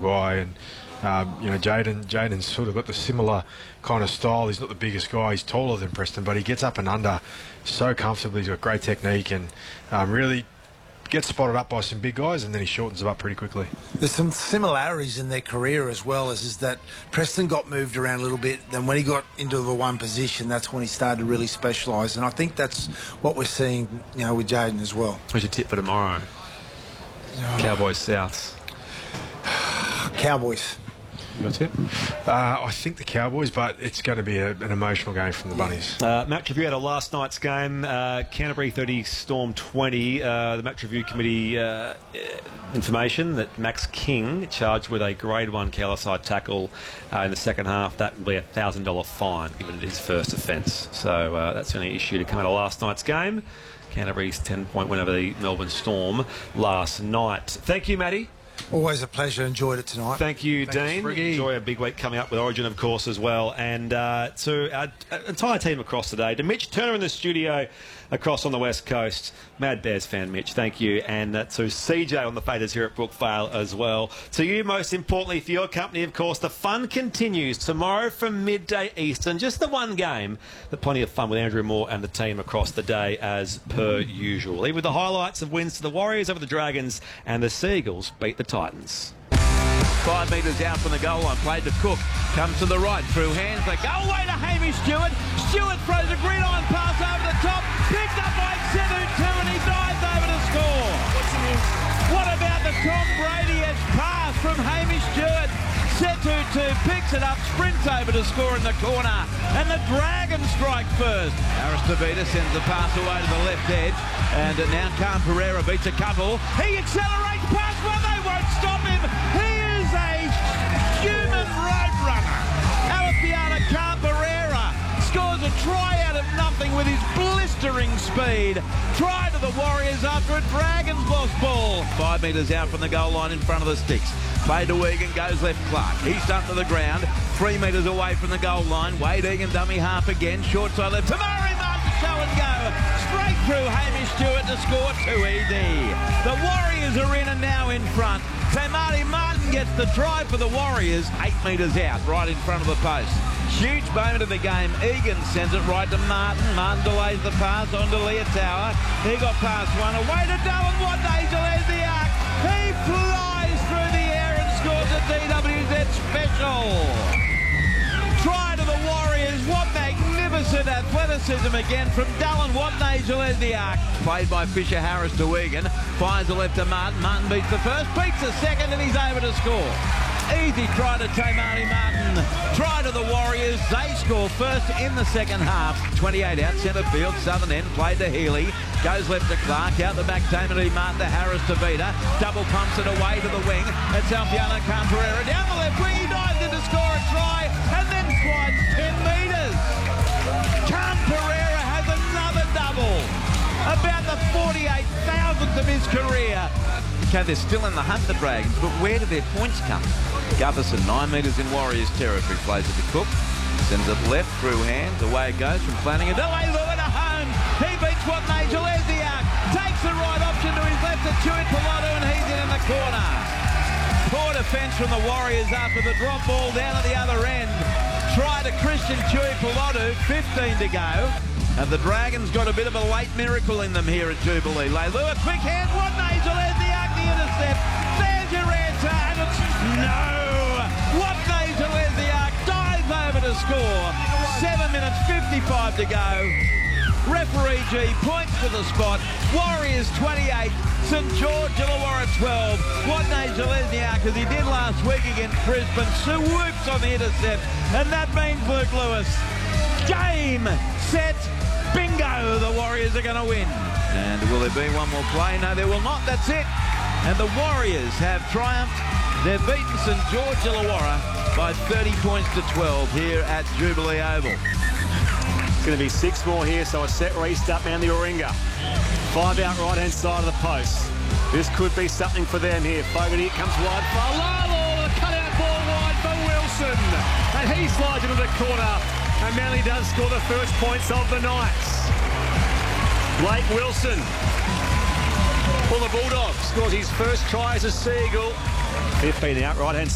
guy, and Jaden's sort of got the similar kind of style. He's not the biggest guy. He's taller than Preston, but he gets up and under so comfortably. He's got great technique and really gets spotted up by some big guys, and then he shortens them up pretty quickly. There's some similarities in their career as well, is that Preston got moved around a little bit. Then when he got into the one position, that's when he started to really specialise. And I think that's what we're seeing, with Jaden as well. What's your tip for tomorrow? Cowboys Souths. Cowboys. Your tip? I think the Cowboys, but it's going to be an emotional game from the Bunnies. Match review out of last night's game. Canterbury 30, Storm 20. The match review committee information that Max King charged with a grade 1 careless-side tackle in the second half. That will be a $1,000 fine, given it his first offence. So that's the only issue to come out of last night's game. Canterbury's 10-point win over the Melbourne Storm last night. Thank you, Matty. Always a pleasure. Enjoyed it tonight. Thank you, Thanks, Dean. Spriggy. Enjoy a big week coming up with Origin, of course, as well. And to our entire team across today, to Mitch Turner in the studio across on the West Coast, Mad Bears fan Mitch, thank you. And to CJ on the faders here at Brookvale as well. To you, most importantly, for your company, of course, the fun continues tomorrow from midday Eastern. Just the one game, but plenty of fun with Andrew Moore and the team across the day as per usual. Leave with the highlights of wins to the Warriors over the Dragons, and the Seagulls beat the Titans. 5 metres out from the goal line, played to Cook, comes to the right, through hands, they go away to Hamish Stewart. Stewart throws a gridiron pass over the top, picked up by Setu, and he dives over to score. What about the Tom Brady-esque pass from Hamish Stewart? Setu picks it up, sprints over to score in the corner, and the Dragons strike first. Harris Tavita sends the pass away to the left edge, and now Khan Pereira beats a couple. He accelerates past, well, they won't stop him. He is a human road runner. Alapiana Khan Pereira scores a try out of nothing with his blistering speed. Try to the Warriors after a Dragons lost ball. 5 metres out from the goal line in front of the sticks. Play to Egan, goes left Clark. He's dumped to the ground, 3 metres away from the goal line. Wade Egan, dummy half again, short side left. Tamari Martin, show and go. Straight through Hamish Stewart to score, too easy. The Warriors are in and now in front. Tamari Martin gets the try for the Warriors, 8 metres out, right in front of the post. Huge moment of the game. Egan sends it right to Martin. Martin delays the pass on to Leotower. He got past one. Away to Darwin Watnagel. There's the arc. He flies through the air and scores a DWZ special. Try to the Warriors. What magnificent athleticism again from Darwin Watnagel. There's the arc. Played by Fisher Harris to Egan. Fires the left to Martin. Martin beats the first, beats the second, and he's able to score. Easy try to Tamari Martin. Try to the Warriors. They score first in the second half. 28 out, centre field, southern end. Played to Healy. Goes left to Clark. Out the back, Tamari Martin to Harris to Vida. Double pumps it away to the wing. It's Alfiano Camperera down the left wing. He dives in to score a try and then slides 10 metres. Camperera has another double. About the 48,000th of his career. Okay, they're still in the hunt, the Dragons, but where do their points come? Gutherson, 9 metres in Warriors territory, plays it to Cook. Sends it left through hands. Away it goes from Flanagan. Away Lewin at home. He beats Watnagel. There's the arc. Takes the right option to his left to Chewy Piloto, and he's in the corner. Poor defence from the Warriors after the drop ball down at the other end. Try to Christian Chewy Piloto, 15 to go. And the Dragons got a bit of a late miracle in them here at Jubilee. Leilua, quick hand, Watnagel, there's the arc, the intercept. There's your answer, and it's no! Watnagel, there's the arc, dives over to score. 7 minutes 55 to go. Referee G points to the spot. Warriors 28, St George Illawarra 12. Watnagel Lesniak, as he did last week against Brisbane, swoops on the intercept, and that means Luke Lewis. Game, set, bingo, the Warriors are going to win. And will there be one more play? No, there will not. That's it. And the Warriors have triumphed. They've beaten St George Illawarra by 30 points to 12 here at Jubilee Oval. It's going to be 6 more here, so a set restart down the Oringa. 5 out right-hand side of the post. This could be something for them here. Fogarty comes wide for Lalo. A cut-out ball wide for Wilson. And he slides into the corner. And Manly does score the first points of the night. Blake Wilson for the Bulldogs scores his first try as a Seagull. 15 out right-hand